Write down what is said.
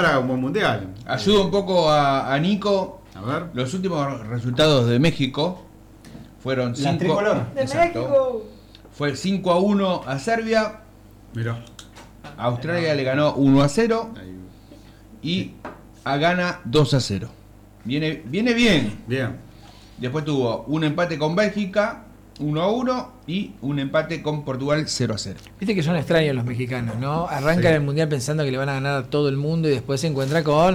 ahora un buen mundial. Ayuda un poco a Nico. A ver. Los últimos resultados de México fueron La tricolor. ¡De México! Fue 5-1 a Serbia. Mirá. Australia le ganó 1-0. Ahí. Y a Ghana 2-0. Viene bien. Bien. Después tuvo un empate con Bélgica, 1-1, y un empate con Portugal, 0-0. Viste que son extraños los mexicanos, ¿no? Arrancan Sí. el mundial pensando que le van a ganar a todo el mundo y después se encuentra con